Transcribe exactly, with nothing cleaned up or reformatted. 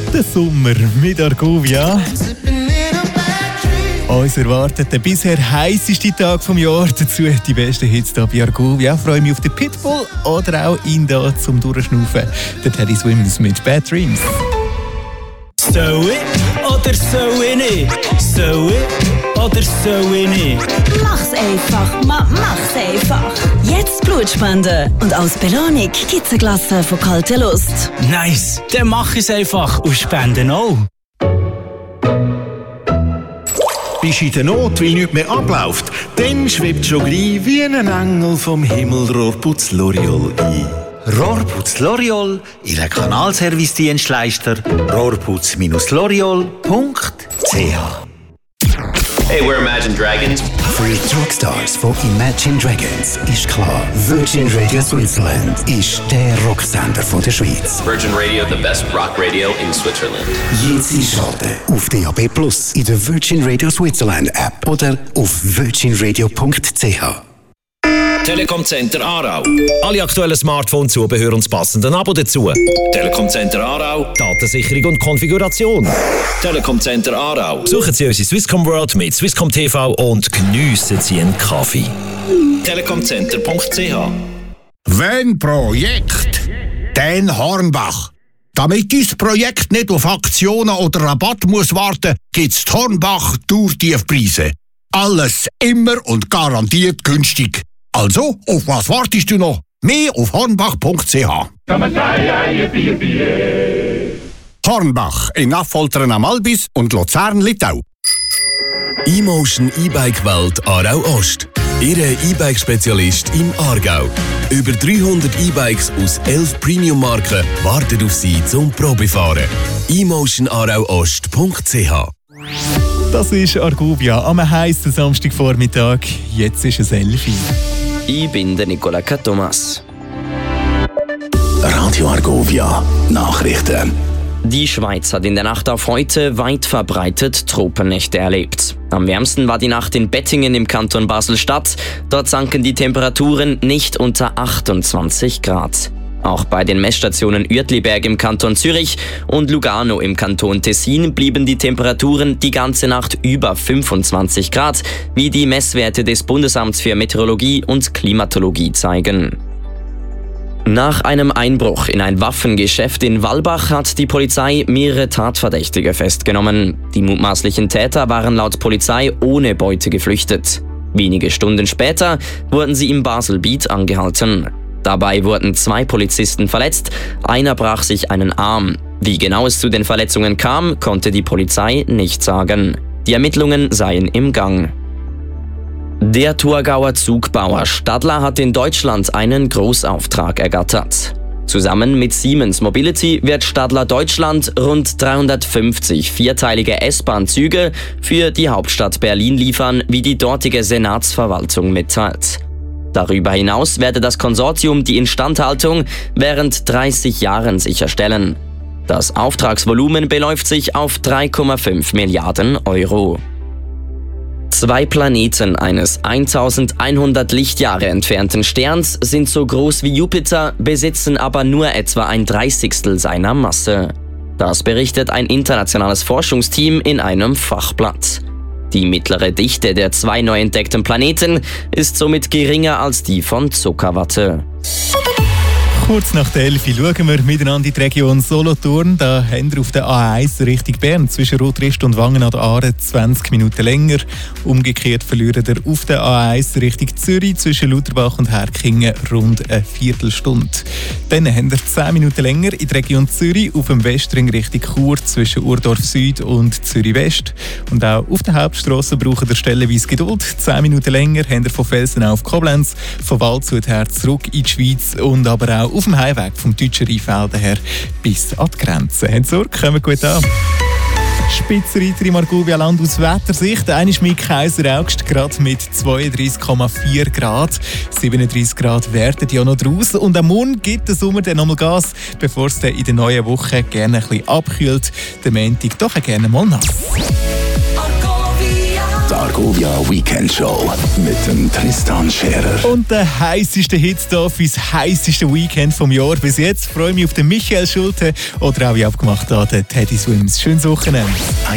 Der Sommer mit Argovia. Uns erwartet der bisher heisseste Tag vom Jahr. Dazu die besten Hits hier bei Argovia. Ich freue mich auf den Pitbull oder auch ihn da zum Durchschnaufen. Der Teddy Swims mit Bad Dreams. So it oder so ich nicht? So it oder so ich nicht? Mach's einfach, ma, mach's einfach. Jetzt Blutspende. Und als Belohnung gibt's ein Glas von kalter Lust. Nice, dann mach ich's einfach und spende auch. Bist in der Not, weil nichts mehr abläuft? Dann schwebt schon gleich wie ein Engel vom Himmel Rohrputz L'Oreal ein. Rohrputz L'Oreal, Ihr Kanalservice-Dienstleister, rohrputz L'Oreal punkt c h. Hey, we're Imagine Dragons. Für die Rockstars von Imagine Dragons ist klar, Virgin Radio Switzerland ist der Rocksender von der Schweiz. Virgin Radio, the best rock radio in Switzerland. Jetzt einschalten auf D A B Plus, in der Virgin Radio Switzerland App oder auf virgin radio punkt c h. Telekom Center Aarau. Alle aktuellen Smartphone-Zubehör und das passende Abo dazu. Telekom Center Aarau. Datensicherung und Konfiguration. Telekom Center Aarau. Suchen Sie unsere Swisscom World mit Swisscom T V und geniessen Sie einen Kaffee. telekom center punkt c h. Wenn Projekt, dann Hornbach. Damit dein Projekt nicht auf Aktionen oder Rabatt muss warten, gibt's die Hornbach Tourtiefpreise. Alles immer und garantiert günstig. Also, auf was wartest du noch? Mehr auf hornbach punkt c h. Hornbach in Affoltern am Albis und Luzern-Littau. eMotion E-Bike Welt Aarau Ost. Ihr E-Bike-Spezialist im Aargau. Über dreihundert E-Bikes aus elf Premium-Marken warten auf Sie zum Probefahren. e motion aarau ost punkt c h. Das ist Argovia am heißen Samstagvormittag. Jetzt ist es elf Uhr. Ich bin der Nicola Thomas. Radio Argovia Nachrichten. Die Schweiz hat in der Nacht auf heute weit verbreitet Tropennächte erlebt. Am wärmsten war die Nacht in Bettingen im Kanton Basel-Stadt. Dort sanken die Temperaturen nicht unter achtundzwanzig Grad. Auch bei den Messstationen Uetliberg im Kanton Zürich und Lugano im Kanton Tessin blieben die Temperaturen die ganze Nacht über fünfundzwanzig Grad, wie die Messwerte des Bundesamts für Meteorologie und Klimatologie zeigen. Nach einem Einbruch in ein Waffengeschäft in Wallbach hat die Polizei mehrere Tatverdächtige festgenommen. Die mutmaßlichen Täter waren laut Polizei ohne Beute geflüchtet. Wenige Stunden später wurden sie im Baselbiet angehalten. Dabei wurden zwei Polizisten verletzt, einer brach sich einen Arm. Wie genau es zu den Verletzungen kam, konnte die Polizei nicht sagen. Die Ermittlungen seien im Gang. Der Thurgauer Zugbauer Stadler hat in Deutschland einen Großauftrag ergattert. Zusammen mit Siemens Mobility wird Stadler Deutschland rund dreihundertfünfzig vierteilige S-Bahn-Züge für die Hauptstadt Berlin liefern, wie die dortige Senatsverwaltung mitteilt. Darüber hinaus werde das Konsortium die Instandhaltung während dreißig Jahren sicherstellen. Das Auftragsvolumen beläuft sich auf drei Komma fünf Milliarden Euro. Zwei Planeten eines eintausendeinhundert Lichtjahre entfernten Sterns sind so groß wie Jupiter, besitzen aber nur etwa ein Dreißigstel seiner Masse. Das berichtet ein internationales Forschungsteam in einem Fachblatt. Die mittlere Dichte der zwei neu entdeckten Planeten ist somit geringer als die von Zuckerwatte. Kurz nach der elf Uhr schauen wir miteinander in die Region Solothurn. Da haben wir auf der A eins Richtung Bern zwischen Rotrist und Wangen an der Aare zwanzig Minuten länger. Umgekehrt verlieren wir auf der A eins Richtung Zürich zwischen Lutherbach und Herkingen rund eine Viertelstunde. Dann haben wir zehn Minuten länger in der Region Zürich auf dem Westring Richtung Chur zwischen Urdorf Süd und Zürich West. Und auch auf der Hauptstrasse brauchen wir stellenweise Geduld. zehn Minuten länger haben wir von Felsenau auf Koblenz, von Waldshut her zurück in die Schweiz und aber auch auf dem Heimweg vom deutschen Rheinfelden her bis an die Grenze. Habt Sorge, kommen gut an. Spitzenreiter im Argovia Land aus Wettersicht. Einer ist mit Kaiser-Augst, gerade mit zweiunddreißig Komma vier Grad. siebenunddreißig Grad werden ja noch draus. Und am Morgen gibt der Sommer dann nochmal Gas, bevor es dann in der neuen Woche gerne ein bisschen abkühlt. Der Montag doch gerne mal nass. Die Argovia Weekend Show mit dem Tristan Scherer. Und der heisseste Hit hier für das heisseste Weekend vom Jahr bis jetzt. Ich freue mich auf den Michael Schulte oder auch wie abgemacht an den Teddy Swims. Schönes Wochenende.